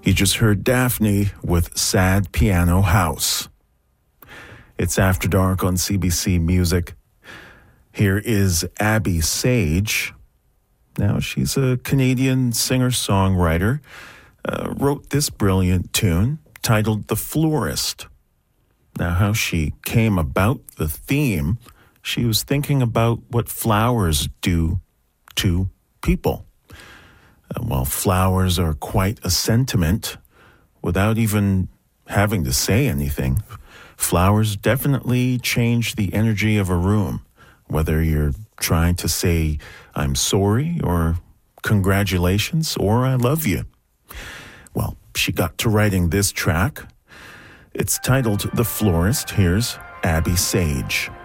You just heard Daphne with Sad Piano House. It's After Dark on CBC Music. Here is Abby Sage. Now, she's a Canadian singer-songwriter. Wrote this brilliant tune titled The Florist. Now, how she came about the theme, she was thinking about what flowers do to people. While flowers are quite a sentiment, without even having to say anything, flowers definitely change the energy of a room, whether you're trying to say, I'm sorry, or congratulations, or I love you. Well, she got to writing this track. It's titled The Florist. Here's Abby Sage.